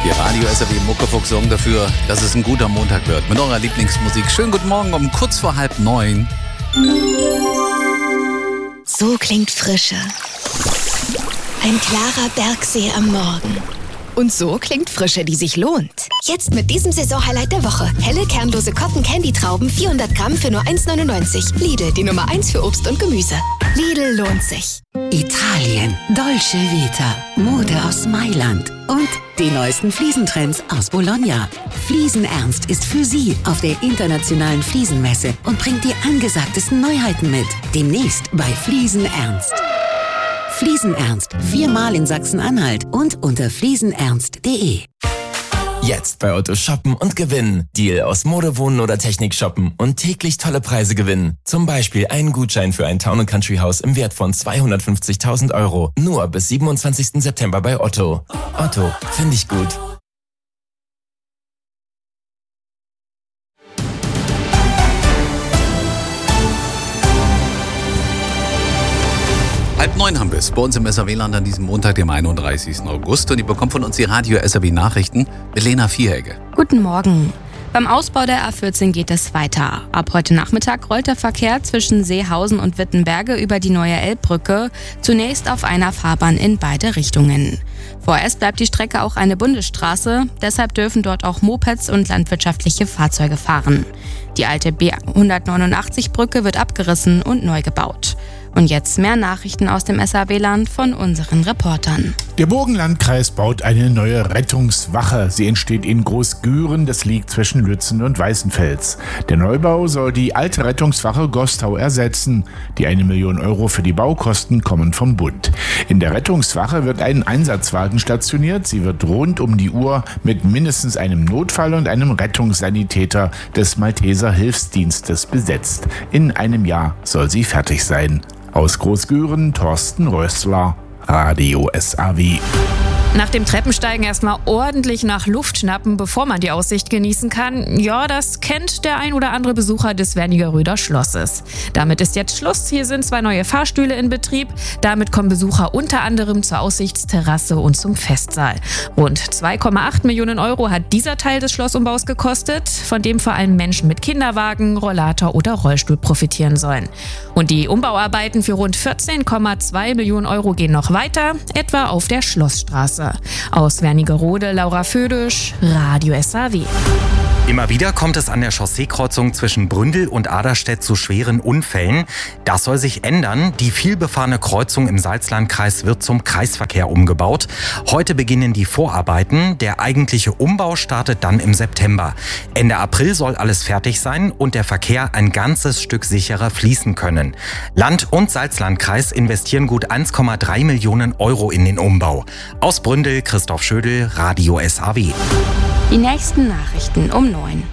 Die Radio SRW Muckefuchs sorgen dafür, dass es ein guter Montag wird. Mit eurer Lieblingsmusik. Schönen guten Morgen um kurz vor 8:30. So klingt Frische. Ein klarer Bergsee am Morgen. Und so klingt Frische, die sich lohnt. Jetzt mit diesem Saisonhighlight der Woche. Helle, kernlose Cotton-Candy-Trauben, 400 Gramm für nur 1,99. Lidl, die Nummer 1 für Obst und Gemüse. Lidl lohnt sich. Italien, Dolce Vita, Mode aus Mailand und die neuesten Fliesentrends aus Bologna. Fliesenernst ist für Sie auf der internationalen Fliesenmesse und bringt die angesagtesten Neuheiten mit. Demnächst bei Fliesenernst. Fliesenernst, 4-mal in Sachsen-Anhalt und unter fliesenernst.de. Jetzt bei Otto shoppen und gewinnen. Deal aus Mode, Wohnen oder Technik shoppen und täglich tolle Preise gewinnen. Zum Beispiel einen Gutschein für ein Town & Country Haus im Wert von 250.000 €. Nur bis 27. September bei Otto. Otto, finde ich gut. 8:30 haben wir es bei uns im SRW-Land an diesem Montag, dem 31. August. Und ihr bekommt von uns die Radio SRW-Nachrichten mit Lena Vieregge. Guten Morgen. Beim Ausbau der A14 geht es weiter. Ab heute Nachmittag rollt der Verkehr zwischen Seehausen und Wittenberge über die neue Elbbrücke, zunächst auf einer Fahrbahn in beide Richtungen. Vorerst bleibt die Strecke auch eine Bundesstraße, deshalb dürfen dort auch Mopeds und landwirtschaftliche Fahrzeuge fahren. Die alte B189-Brücke wird abgerissen und neu gebaut. Und jetzt mehr Nachrichten aus dem SRW-Land von unseren Reportern. Der Burgenlandkreis baut eine neue Rettungswache. Sie entsteht in Großgüren, das liegt zwischen Lützen und Weißenfels. Der Neubau soll die alte Rettungswache Gostau ersetzen. Die 1 Million € für die Baukosten kommen vom Bund. In der Rettungswache wird ein Einsatzwagen stationiert. Sie wird rund um die Uhr mit mindestens einem Notfall und einem Rettungssanitäter des Malteser Hilfsdienstes besetzt. In einem Jahr soll sie fertig sein. Aus Großgüren, Thorsten Rössler, Radio SRW. Nach dem Treppensteigen erstmal ordentlich nach Luft schnappen, bevor man die Aussicht genießen kann. Ja, das kennt der ein oder andere Besucher des Wernigeröder Schlosses. Damit ist jetzt Schluss. Hier sind 2 neue Fahrstühle in Betrieb. Damit kommen Besucher unter anderem zur Aussichtsterrasse und zum Festsaal. Rund 2,8 Millionen € hat dieser Teil des Schlossumbaus gekostet, von dem vor allem Menschen mit Kinderwagen, Rollator oder Rollstuhl profitieren sollen. Und die Umbauarbeiten für rund 14,2 Millionen € gehen noch weiter, etwa auf der Schlossstraße. Aus Wernigerode, Laura Födisch, Radio SRW. Immer wieder kommt es an der Chausseekreuzung zwischen Bründel und Aderstedt zu schweren Unfällen. Das soll sich ändern. Die vielbefahrene Kreuzung im Salzlandkreis wird zum Kreisverkehr umgebaut. Heute beginnen die Vorarbeiten. Der eigentliche Umbau startet dann im September. Ende April soll alles fertig sein und der Verkehr ein ganzes Stück sicherer fließen können. Land- und Salzlandkreis investieren gut 1,3 Millionen € in den Umbau. Aus Bründel, Christoph Schödel, Radio SRW. Die nächsten Nachrichten um 9.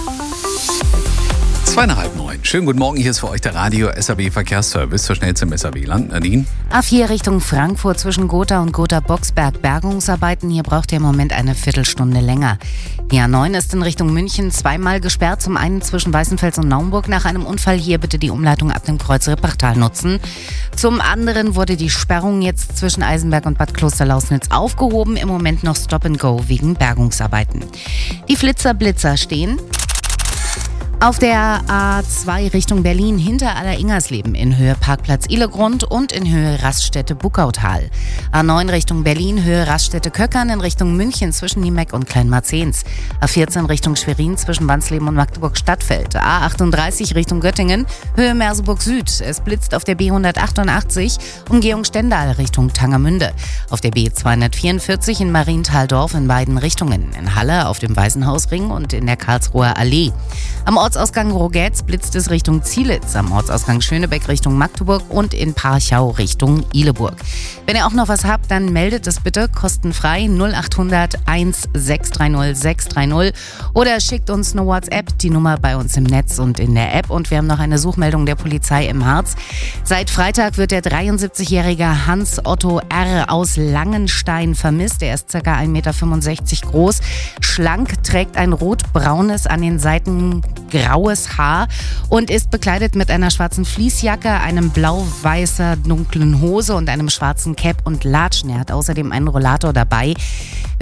8:30. Schönen guten Morgen, hier ist für euch der Radio SRW Verkehrsservice zur schnellsten im SRW-Land. Nadine? A4 Richtung Frankfurt zwischen Gotha und Gotha-Boxberg Bergungsarbeiten. Hier braucht ihr im Moment eine Viertelstunde länger. Die A9 ist in Richtung München zweimal gesperrt. Zum einen zwischen Weißenfels und Naumburg nach einem Unfall. Hier bitte die Umleitung ab dem Kreuz Rippachtal nutzen. Zum anderen wurde die Sperrung jetzt zwischen Eisenberg und Bad Klosterlausnitz aufgehoben. Im Moment noch Stop and Go wegen Bergungsarbeiten. Die Flitzer-Blitzer stehen auf der A2 Richtung Berlin hinter Aller-Ingersleben in Höhe Parkplatz Ihlegrund und in Höhe Raststätte Buckautal. A9 Richtung Berlin, Höhe Raststätte Köckern in Richtung München zwischen Niemeck und Kleinmarzehns. A14 Richtung Schwerin zwischen Wansleben und Magdeburg-Stadtfeld. A38 Richtung Göttingen, Höhe Merseburg Süd. Es blitzt auf der B188, Umgehung Stendal Richtung Tangermünde. Auf der B244 in Marienthal-Dorf in beiden Richtungen. In Halle auf dem Waisenhausring und in der Karlsruher Allee. Am Ortsausgang Rogetz blitzt es Richtung Zielitz, am Ortsausgang Schönebeck Richtung Magdeburg und in Parchau Richtung Ihleburg. Wenn ihr auch noch was habt, dann meldet es bitte kostenfrei 0800 1630 630 oder schickt uns eine WhatsApp, die Nummer bei uns im Netz und in der App. Und wir haben noch eine Suchmeldung der Polizei im Harz. Seit Freitag wird der 73-jährige Hans-Otto R. aus Langenstein vermisst. Er ist ca. 1,65 Meter groß, schlank, trägt ein rot-braunes, an den Seiten graues Haar und ist bekleidet mit einer schwarzen Fließjacke, einem blau-weißer dunklen Hose und einem schwarzen Cap und Latschen. Er hat außerdem einen Rollator dabei.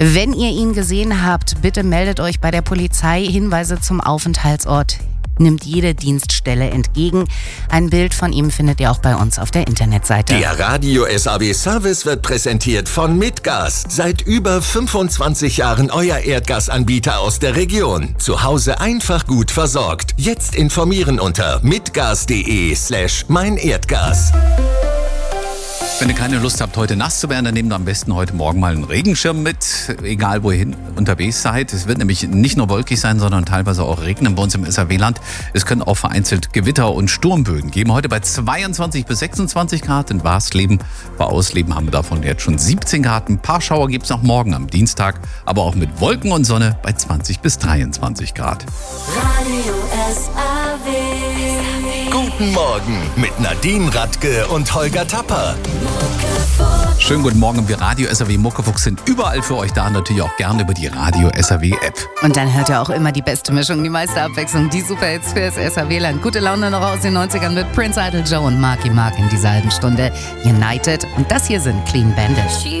Wenn ihr ihn gesehen habt, bitte meldet euch bei der Polizei. Hinweise zum Aufenthaltsort nimmt jede Dienststelle entgegen. Ein Bild von ihm findet ihr auch bei uns auf der Internetseite. Der Radio SAW Service wird präsentiert von Mitgas. Seit über 25 Jahren euer Erdgasanbieter aus der Region. Zu Hause einfach gut versorgt. Jetzt informieren unter mitgas.de/meinerdgas. Wenn ihr keine Lust habt, heute nass zu werden, dann nehmt am besten heute Morgen mal einen Regenschirm mit, egal wo ihr hin unterwegs seid. Es wird nämlich nicht nur wolkig sein, sondern teilweise auch regnen bei uns im SAW-Land. Es können auch vereinzelt Gewitter und Sturmböen geben. Heute bei 22 bis 26 Grad in Warsleben. Bei Ausleben haben wir davon jetzt schon 17 Grad. Ein paar Schauer gibt es noch morgen am Dienstag, aber auch mit Wolken und Sonne bei 20 bis 23 Grad. Radio SAW. Guten Morgen mit Nadine Radke und Holger Tapper. Schönen guten Morgen, wir Radio SAW Muckefuchs sind überall für euch da, natürlich auch gerne über die Radio SAW App. Und dann hört ihr auch immer die beste Mischung, die meiste Abwechslung, die Superhits für das SAW-Land. Gute Laune noch aus den 90ern mit Prince Idol, Joe und Marky Mark in dieser halben Stunde. United und das hier sind Clean Bandit.